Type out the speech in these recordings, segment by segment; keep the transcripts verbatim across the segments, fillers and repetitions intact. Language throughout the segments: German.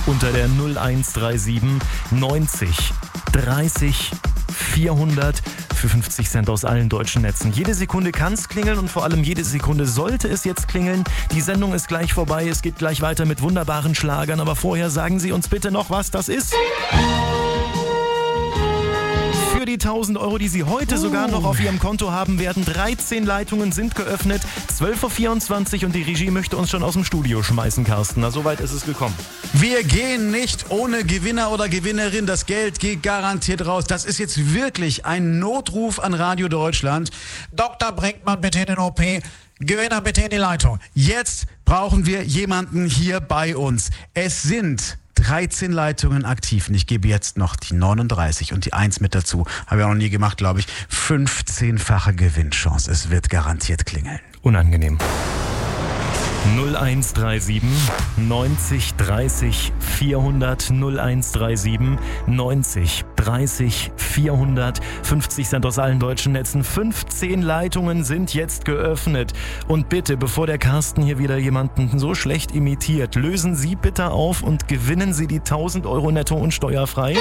unter der null eins drei sieben neunzig dreißig vierhundert für fünfzig Cent aus allen deutschen Netzen. Jede Sekunde kann es klingeln und vor allem jede Sekunde sollte es jetzt klingeln. Die Sendung ist gleich vorbei, es geht gleich weiter mit wunderbaren Schlagern, aber vorher sagen Sie uns bitte noch, was das ist. Für die tausend Euro, die Sie heute uh. sogar noch auf Ihrem Konto haben werden, dreizehn Leitungen sind geöffnet, zwölf Uhr vierundzwanzig und die Regie möchte uns schon aus dem Studio schmeißen, Carsten. Na, so weit ist es gekommen. Wir gehen nicht ohne Gewinner oder Gewinnerin. Das Geld geht garantiert raus. Das ist jetzt wirklich ein Notruf an Radio Deutschland. Doktor Brinkmann, bitte in den O P. Gewinner, bitte in die Leitung. Jetzt brauchen wir jemanden hier bei uns. Es sind dreizehn Leitungen aktiv und ich gebe jetzt noch die neununddreißig und die eins mit dazu. Habe ich auch noch nie gemacht, glaube ich. fünfzehnfache Gewinnchance. Es wird garantiert klingeln. Unangenehm. null eins drei sieben neunzig dreißig vierhundert null eins drei sieben neunzig dreißig vierhundert fünfzig Cent aus allen deutschen Netzen. fünfzehn Leitungen sind jetzt geöffnet. Und bitte, bevor der Carsten hier wieder jemanden so schlecht imitiert, lösen Sie bitte auf und gewinnen Sie die tausend Euro netto und steuerfrei.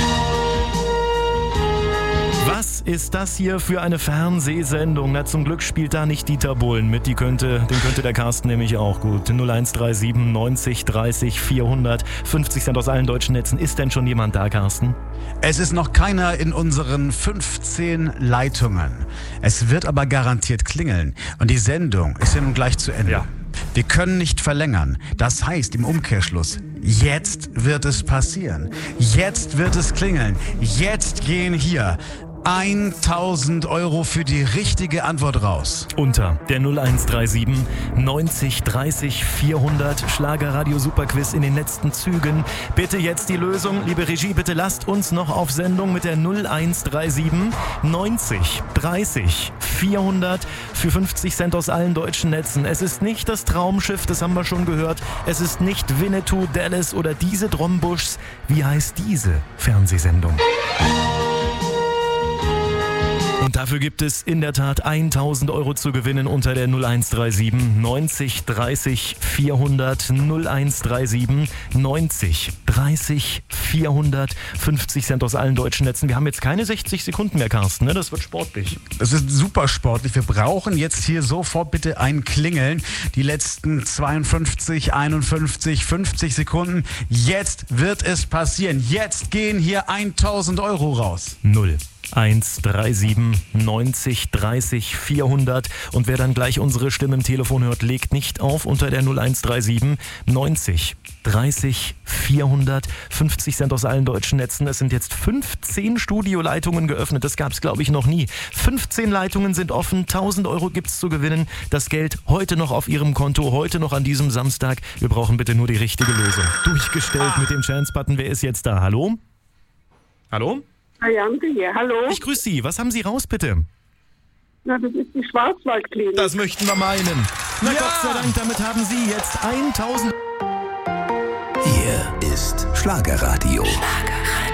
Was ist das hier für eine Fernsehsendung? Na, zum Glück spielt da nicht Dieter Bohlen mit. Die könnte, den könnte der Carsten nämlich auch gut. null eins drei sieben neunzig dreißig vierhundert fünfzig Cent aus allen deutschen Netzen. Ist denn schon jemand da, Carsten? Es ist noch keiner in unseren fünfzehn Leitungen. Es wird aber garantiert klingeln. Und die Sendung ist ja nun gleich zu Ende. Ja. Wir können nicht verlängern. Das heißt im Umkehrschluss, jetzt wird es passieren. Jetzt wird es klingeln. Jetzt gehen hier tausend Euro für die richtige Antwort raus. Unter der null eins drei sieben neunzig dreißig vierhundert Schlagerradio Superquiz in den letzten Zügen. Bitte jetzt die Lösung. Liebe Regie, bitte lasst uns noch auf Sendung mit der null eins drei sieben neunzig dreißig vierhundert für fünfzig Cent aus allen deutschen Netzen. Es ist nicht das Traumschiff, das haben wir schon gehört. Es ist nicht Winnetou, Dallas oder diese Drombuschs. Wie heißt diese Fernsehsendung? Und dafür gibt es in der Tat tausend Euro zu gewinnen unter der null eins drei sieben neunzig dreißig vierhundert null eins drei sieben neunzig dreißig vierhundert fünfzig Cent aus allen deutschen Netzen. Wir haben jetzt keine sechzig Sekunden mehr, Carsten, ne? Das wird sportlich. Das ist super sportlich. Wir brauchen jetzt hier sofort bitte ein Klingeln. Die letzten zweiundfünfzig, einundfünfzig, fünfzig Sekunden. Jetzt wird es passieren. Jetzt gehen hier tausend Euro raus. Null. eins drei sieben neunzig dreißig vierhundert und wer dann gleich unsere Stimme im Telefon hört, legt nicht auf unter der null eins drei sieben neunzig dreißig vierhundert fünfzig Cent aus allen deutschen Netzen. Es sind jetzt fünfzehn Studioleitungen geöffnet, das gab es glaube ich noch nie. fünfzehn Leitungen sind offen, tausend Euro gibt's zu gewinnen. Das Geld heute noch auf Ihrem Konto, heute noch an diesem Samstag. Wir brauchen bitte nur die richtige Lösung. Durchgestellt mit dem Chance-Button. Wer ist jetzt da? Hallo? Hallo? Janke hier, hallo. Ich grüße Sie. Was haben Sie raus, bitte? Na, das ist die Schwarzwaldklinik. Das möchten wir meinen. Na, ja. Gott sei Dank, damit haben Sie jetzt tausend... Hier ist Schlagerradio. Schlagerradio.